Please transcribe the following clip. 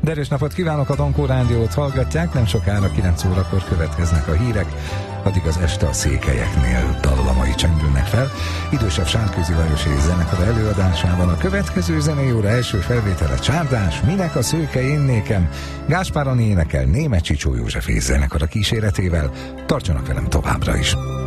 Derűs napot kívánok, a Donkó Rádiót hallgatják, nem sokára 9 órakor következnek a hírek, addig az este a székelyeknél dallamai csendülnek fel. Idősebb Sárközi Lajos és zenekar előadásában a következő zenei óra első felvétele Csárdás, Minek a szőke én nékem, Gáspár Ani énekel, Németh Csicsó József és zenekar a kíséretével. Tartsanak velem továbbra is!